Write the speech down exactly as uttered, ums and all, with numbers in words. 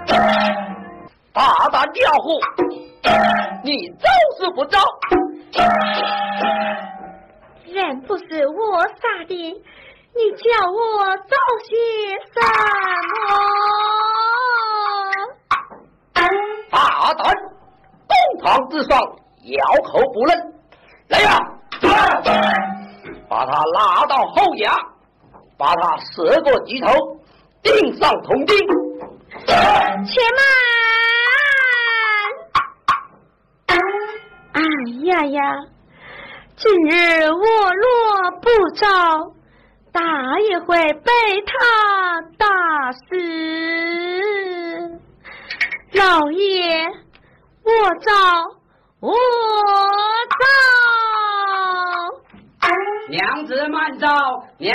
大胆叫呼，你招是不招？ 人不是我杀的，你叫我招些什么？ 大胆，公堂之上咬口不认，来呀！把他拉到后衙，把他折过鸡头，钉上铜钉。 且慢！哎呀呀！今日我若不招，大也会被他打死。老爷，我招，我招。 娘子慢招，娘